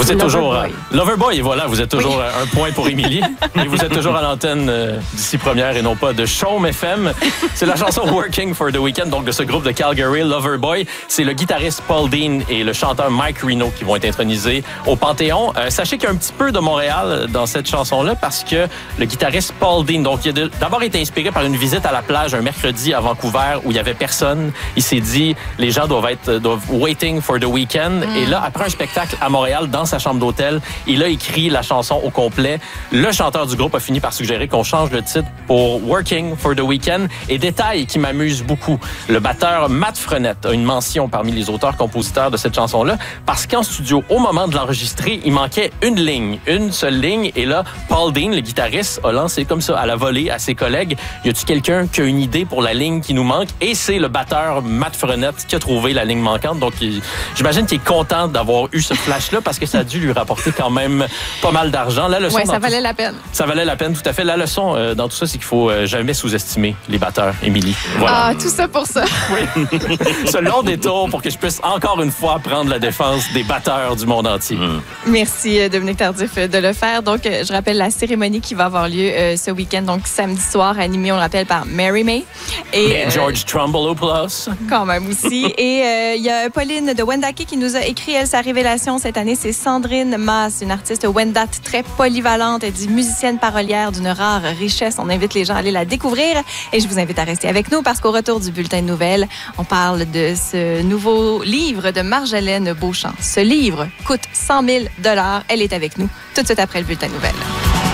Vous êtes toujours Loverboy, et voilà, vous êtes toujours un point pour Émilie. Et vous êtes toujours à l'antenne d'ici première et non pas de Chaume FM. C'est la chanson Working for the Weekend, donc de ce groupe de Calgary, Loverboy. C'est le guitariste Paul Dean et le chanteur Mike Reno qui vont être intronisés au Panthéon. Sachez qu'il y a un petit peu de Montréal dans cette chanson-là parce que le guitariste Paul Dean, donc, il a d'abord été inspiré par une visite à la plage un mercredi à Vancouver où il y avait personne. Il s'est dit, les gens doivent waiting for the weekend. Et là, après un spectacle à Montréal, dans sa chambre d'hôtel, il a écrit la chanson au complet. Le chanteur du groupe a fini par suggérer qu'on change le titre pour Working for the Weekend. Et détail qui m'amuse beaucoup, le batteur Matt Frenette a une mention parmi les auteurs-compositeurs de cette chanson-là parce qu'en studio, au moment de l'enregistrer, il manquait une seule ligne. Et là, Paul Dean, le guitariste, a lancé comme ça à la volée à ses collègues. Y a-tu quelqu'un qui a une idée pour la ligne qui nous manque? Et c'est le batteur Matt Frenette qui a trouvé la ligne manquante. Donc, j'imagine qu'il est content d'avoir eu ce flash-là parce que ça a dû lui rapporter quand même pas mal d'argent. La leçon, ça valait la peine. Ça valait la peine, tout à fait. La leçon dans tout ça, c'est qu'il faut jamais sous-estimer les batteurs, Émilie. Voilà. Ah, tout ça pour ça. Oui. Ce long détour pour que je puisse encore une fois prendre la défense des batteurs du monde entier. Merci, Dominique Tardif, de le faire. Donc, je rappelle la cérémonie qui va avoir lieu ce week-end, donc samedi soir, animée, on le rappelle, par Mary May. Et George Trumbullopoulos. Quand même aussi. Et il y a Pauline de Wendake qui nous a écrit, elle, sa révélation cette année, c'est Sandrine Maas, une artiste Wendat très polyvalente. Elle dit musicienne parolière d'une rare richesse. On invite les gens à aller la découvrir. Et je vous invite à rester avec nous parce qu'au retour du bulletin de nouvelles, on parle de ce nouveau livre de Marjolaine Beauchamp. Ce livre coûte 100 000 $. Elle est avec nous tout de suite après le bulletin de nouvelles.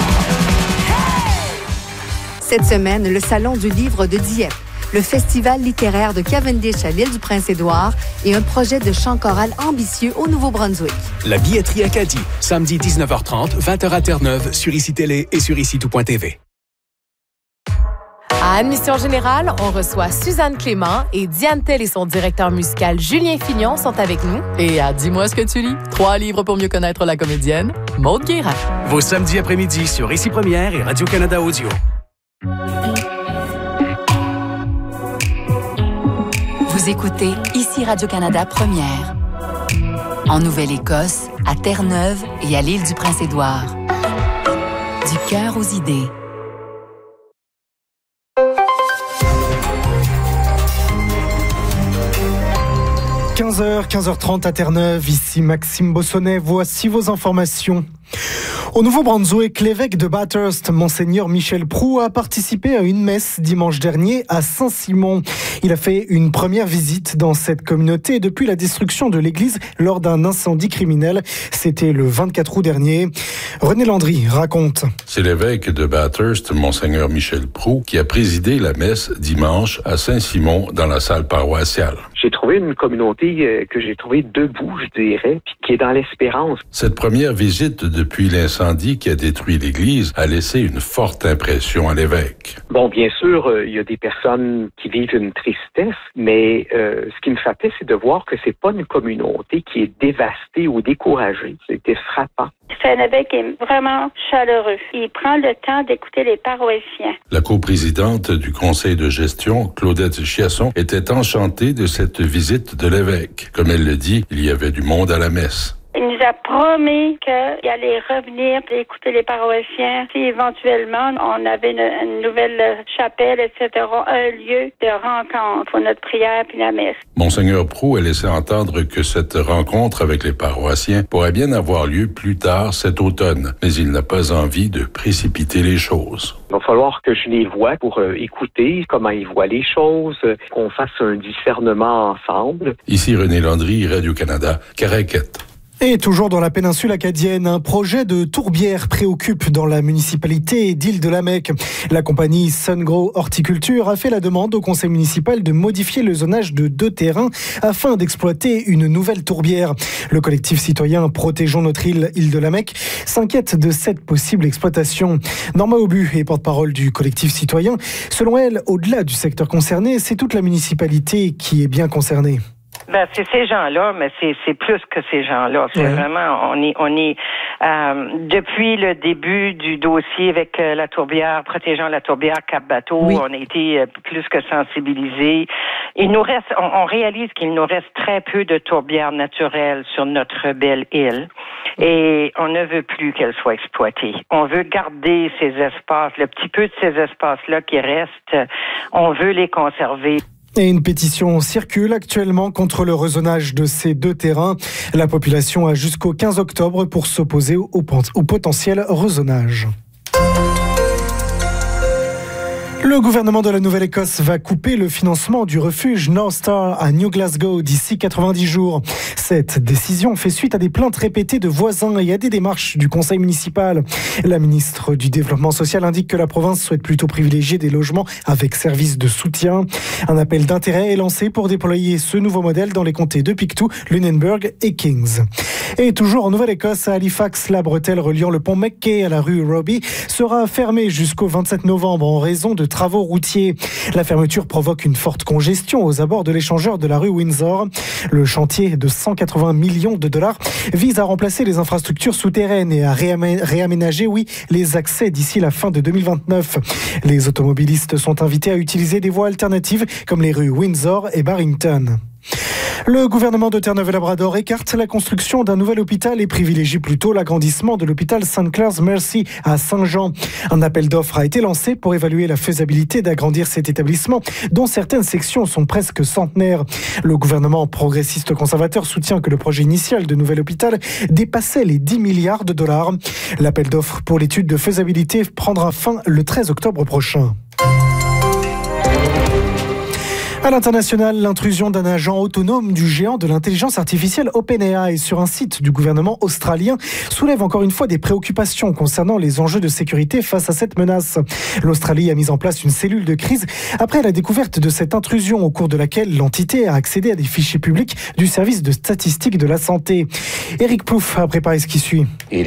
Cette semaine, le Salon du livre de Dieppe, le festival littéraire de Cavendish à l'île du Prince-Édouard et un projet de chant choral ambitieux au Nouveau-Brunswick. La billetterie Acadie, samedi 19h30, 20h à Terre-Neuve, sur ICI Télé et sur ICI-tout.tv. À Admission Générale, on reçoit Suzanne Clément et Diane Tell et son directeur musical Julien Fignon sont avec nous. Et à Dis-moi ce que tu lis, 3 livres pour mieux connaître la comédienne, Maude Guérin. Vos samedis après-midi sur ICI Première et Radio-Canada Audio. Vous écoutez ici Radio-Canada Première. En Nouvelle-Écosse, à Terre-Neuve et à l'île du Prince-Édouard. Du cœur aux idées. – 15h30 à Terre-Neuve, ici Maxime Bossonnet, voici vos informations. Au Nouveau-Brunswick, l'évêque de Bathurst, Monseigneur Michel Proulx, a participé à une messe dimanche dernier à Saint-Simon. Il a fait une première visite dans cette communauté depuis la destruction de l'église lors d'un incendie criminel. C'était le 24 août dernier. René Landry raconte. C'est l'évêque de Bathurst, Monseigneur Michel Proulx, qui a présidé la messe dimanche à Saint-Simon dans la salle paroissiale. J'ai trouvé une communauté que j'ai trouvée debout, je dirais, puis qui est dans l'espérance. Cette première visite depuis l'incendie qui a détruit l'église a laissé une forte impression à l'évêque. Bon, bien sûr, il y a des personnes qui vivent une tristesse, mais ce qui me frappait, c'est de voir que c'est pas une communauté qui est dévastée ou découragée. C'était frappant. C'est un évêque qui est vraiment chaleureux. Il prend le temps d'écouter les paroissiens. La coprésidente du conseil de gestion, Claudette Chiasson, était enchantée de cette visite de l'évêque. Comme elle le dit, il y avait du monde à la messe. Il nous a promis qu'il allait revenir et écouter les paroissiens. Si éventuellement on avait une nouvelle chapelle, etc., un lieu de rencontre pour notre prière puis la messe. Monseigneur Proulx a laissé entendre que cette rencontre avec les paroissiens pourrait bien avoir lieu plus tard cet automne, mais il n'a pas envie de précipiter les choses. Il va falloir que je les voie pour écouter comment ils voient les choses, qu'on fasse un discernement ensemble. Ici René Landry, Radio-Canada, Caraquette. Et toujours dans la péninsule acadienne, un projet de tourbière préoccupe dans la municipalité d'Île-de-la-Mecque. La compagnie Sungrow Horticulture a fait la demande au conseil municipal de modifier le zonage de 2 terrains afin d'exploiter une nouvelle tourbière. Le collectif citoyen Protégeons notre île, Île-de-la-Mecque, s'inquiète de cette possible exploitation. Norma Aubu est porte-parole du collectif citoyen. Selon elle, au-delà du secteur concerné, c'est toute la municipalité qui est bien concernée. C'est ces gens-là, mais c'est plus que ces gens-là. C'est vraiment, on est depuis le début du dossier avec la tourbière, protégeant la tourbière Cap-Bateau, on a été plus que sensibilisés. Il nous reste, on réalise qu'il nous reste très peu de tourbières naturelles sur notre belle île. Et on ne veut plus qu'elle soit exploitée. On veut garder ces espaces, le petit peu de ces espaces-là qui restent, on veut les conserver. Et une pétition circule actuellement contre le rezonage de ces deux terrains. La population a jusqu'au 15 octobre pour s'opposer au potentiel rezonage. Le gouvernement de la Nouvelle-Écosse va couper le financement du refuge North Star à New Glasgow d'ici 90 jours. Cette décision fait suite à des plaintes répétées de voisins et à des démarches du conseil municipal. La ministre du Développement social indique que la province souhaite plutôt privilégier des logements avec services de soutien. Un appel d'intérêt est lancé pour déployer ce nouveau modèle dans les comtés de Pictou, Lunenburg et Kings. Et toujours en Nouvelle-Écosse, à Halifax, la bretelle reliant le pont McKay à la rue Robbie sera fermée jusqu'au 27 novembre en raison de travaux routiers. La fermeture provoque une forte congestion aux abords de l'échangeur de la rue Windsor. Le chantier de 180 millions de dollars vise à remplacer les infrastructures souterraines et à réaménager, les accès d'ici la fin de 2029. Les automobilistes sont invités à utiliser des voies alternatives comme les rues Windsor et Barrington. Le gouvernement de Terre-Neuve-et-Labrador écarte la construction d'un nouvel hôpital et privilégie plutôt l'agrandissement de l'hôpital St. Clair's Mercy à Saint-Jean. Un appel d'offres a été lancé pour évaluer la faisabilité d'agrandir cet établissement, dont certaines sections sont presque centenaires. Le gouvernement progressiste conservateur soutient que le projet initial de nouvel hôpital dépassait les 10 milliards de dollars. L'appel d'offres pour l'étude de faisabilité prendra fin le 13 octobre prochain. À l'international, l'intrusion d'un agent autonome du géant de l'intelligence artificielle OpenAI sur un site du gouvernement australien soulève encore une fois des préoccupations concernant les enjeux de sécurité face à cette menace. L'Australie a mis en place une cellule de crise après la découverte de cette intrusion au cours de laquelle l'entité a accédé à des fichiers publics du service de statistique de la santé. Éric Plouffe a préparé ce qui suit.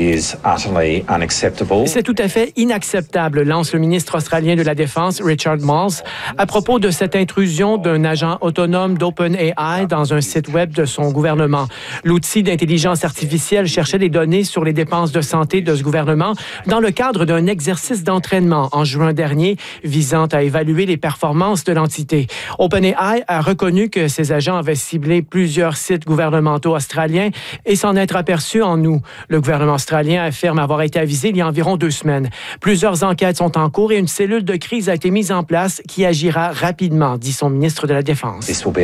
C'est tout à fait inacceptable, lance le ministre australien de la Défense, Richard Marles, à propos de cette intrusion d'un agent autonome d'OpenAI dans un site web de son gouvernement. L'outil d'intelligence artificielle cherchait des données sur les dépenses de santé de ce gouvernement dans le cadre d'un exercice d'entraînement en juin dernier visant à évaluer les performances de l'entité. OpenAI a reconnu que ses agents avaient ciblé plusieurs sites gouvernementaux australiens et s'en être aperçu en août. Le gouvernement australien affirme avoir été avisé il y a environ 2 semaines. Plusieurs enquêtes sont en cours et une cellule de crise a été mise en place qui agira rapidement, dit son ministre de la Défense.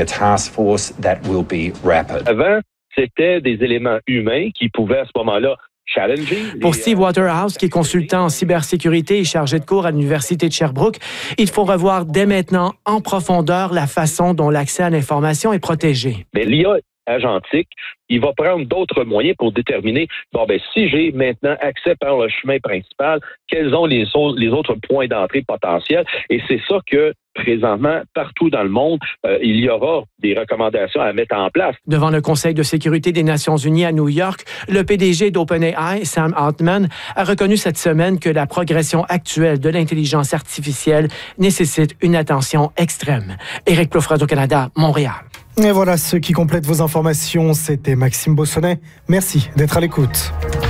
Avant, c'était des éléments humains qui pouvaient à ce moment-là challenger. Pour Steve Waterhouse, qui est consultant en cybersécurité et chargé de cours à l'Université de Sherbrooke, il faut revoir dès maintenant en profondeur la façon dont l'accès à l'information est protégé. Mais l'IA agentique, il va prendre d'autres moyens pour déterminer, si j'ai maintenant accès par le chemin principal, quels sont les autres points d'entrée potentiels. Et c'est ça que, présentement, partout dans le monde, il y aura des recommandations à mettre en place. Devant le Conseil de sécurité des Nations unies à New York, le PDG d'OpenAI, Sam Altman, a reconnu cette semaine que la progression actuelle de l'intelligence artificielle nécessite une attention extrême. Éric Plouffe, Radio-Canada, Montréal. Et voilà ce qui complète vos informations. C'était Maxime Bossonnet. Merci d'être à l'écoute.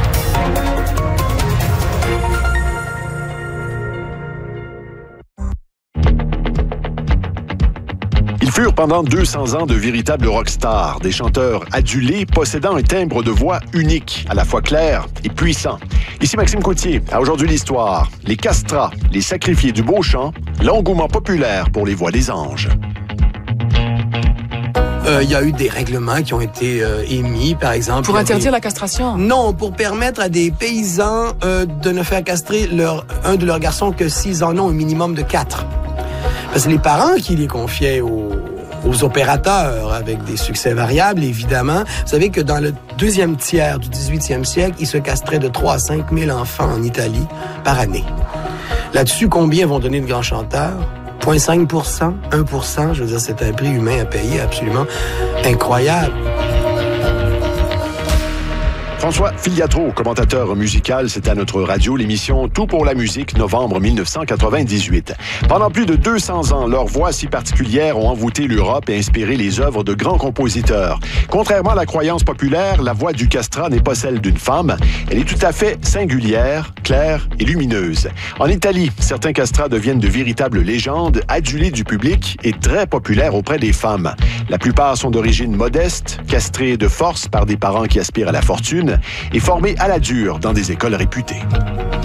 Ils furent pendant 200 ans de véritables rockstars, des chanteurs adulés possédant un timbre de voix unique, à la fois clair et puissant. Ici Maxime Coutier, à Aujourd'hui l'Histoire, les castrats, les sacrifiés du beau chant, l'engouement populaire pour les voix des anges. Il y a eu des règlements qui ont été émis, par exemple. Pour interdire la castration? Non, pour permettre à des paysans de ne faire castrer un de leurs garçons que s'ils en ont un minimum de 4. Parce que les parents qui les confiaient aux opérateurs avec des succès variables, évidemment. Vous savez que dans le deuxième tiers du 18e siècle, ils se castraient de 3 à 5 000 enfants en Italie par année. Là-dessus, combien vont donner de grands chanteurs? 0,5%, 1%, je veux dire, c'est un prix humain à payer absolument incroyable. François Filiatro, commentateur musical, c'est à notre radio l'émission Tout pour la musique, novembre 1998. Pendant plus de 200 ans, leurs voix si particulières ont envoûté l'Europe et inspiré les œuvres de grands compositeurs. Contrairement à la croyance populaire, la voix du castrat n'est pas celle d'une femme. Elle est tout à fait singulière, claire et lumineuse. En Italie, certains castrats deviennent de véritables légendes, adulés du public et très populaires auprès des femmes. La plupart sont d'origine modeste, castrés de force par des parents qui aspirent à la fortune. et formés à la dure dans des écoles réputées.